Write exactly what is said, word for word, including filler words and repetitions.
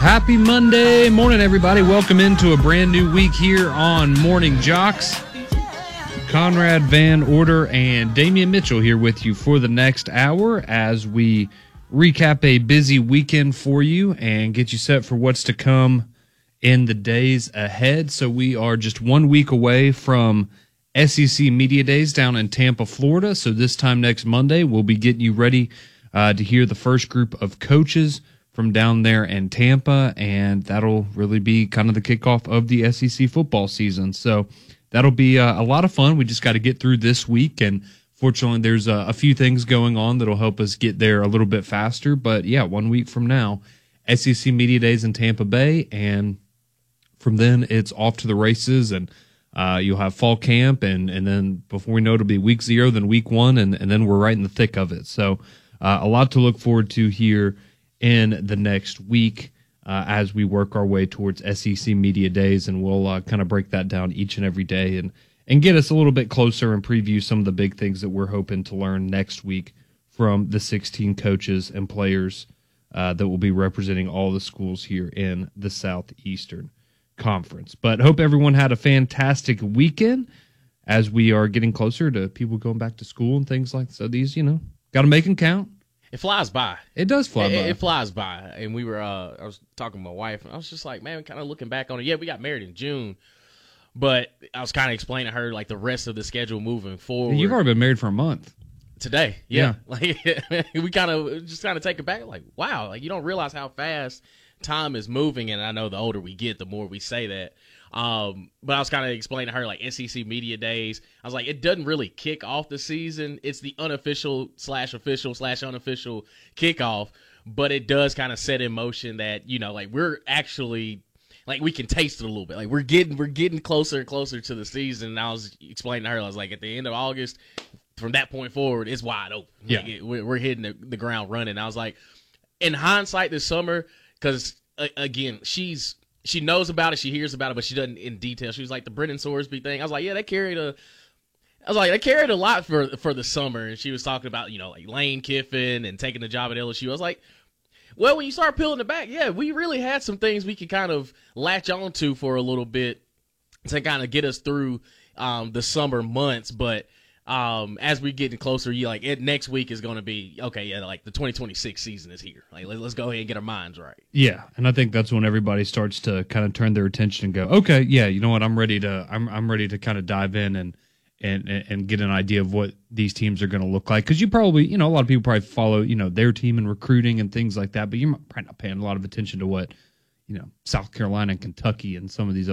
Happy Monday morning, everybody. Welcome into a brand new week here on Morning Jocks. Conrad Van Order and Damian Mitchell here with you for the next hour as we recap a busy weekend for you and get you set for what's to come in the days ahead. So we are just one week away from S E C Media Days down in Tampa, Florida. So this time next Monday, we'll be getting you ready uh, to hear the first group of coaches from down there in Tampa, and that'll really be kind of the kickoff of the S E C football season. So that'll be uh, a lot of fun. We just got to get through this week, and fortunately there's a, a few things going on that'll help us get there a little bit faster. But yeah, one week from now, S E C Media Days in Tampa Bay, and from then it's off to the races, and uh, you'll have fall camp, and, and then before we know it, it'll be week zero, then week one, and, and then we're right in the thick of it. So uh, a lot to look forward to here in the next week uh, as we work our way towards S E C Media Days, and we'll uh, kind of break that down each and every day and, and get us a little bit closer and preview some of the big things that we're hoping to learn next week from the sixteen coaches and players uh, that will be representing all the schools here in the Southeastern Conference. But hope everyone had a fantastic weekend as we are getting closer to people going back to school and things like that. So these, you know, got to make them count. It flies by. It does fly it, by. It, it flies by. And we were, uh, I was talking to my wife, and I was just like, man, kind of looking back on it. Yeah, we got married in June, but I was kind of explaining to her, like, the rest of the schedule moving forward. You've already been married for a month. Today, yeah. yeah. Like, we kind of just kind of take it back, like, wow, like, you don't realize how fast time is moving, and I know the older we get, the more we say that. Um, but I was kind of explaining to her, like, S E C Media Days. I was like, it doesn't really kick off the season. It's the unofficial slash official slash unofficial kickoff, but it does kind of set in motion that, you know, like, we're actually, like, we can taste it a little bit. Like, we're getting we're getting closer and closer to the season. And I was explaining to her, I was like, at the end of August, from that point forward, it's wide open. Yeah. Like, it, we're, we're hitting the, the ground running. I was like, in hindsight this summer, because, uh, again, she's, she knows about it, she hears about it, but she doesn't in detail. She was like, the Brendan Sorsby thing. I was like, yeah, they carried a I was like, they carried a lot for for the summer. And she was talking about, you know, like Lane Kiffin and taking the job at L S U. I was like, well, when you start peeling it back, yeah, we really had some things we could kind of latch on to for a little bit to kind of get us through um, the summer months. But um, as we getting closer, you like it next week is going to be okay. Yeah, like the twenty twenty-six season is here. Like let, let's go ahead and get our minds right. Yeah, and I think that's when everybody starts to kind of turn their attention and go, okay, yeah, you know what, I'm ready to, I'm I'm ready to kind of dive in and and and get an idea of what these teams are going to look like. Because you probably, you know, a lot of people probably follow, you know, their team and recruiting and things like that, but you're probably not paying a lot of attention to what, you know, South Carolina and Kentucky and some of these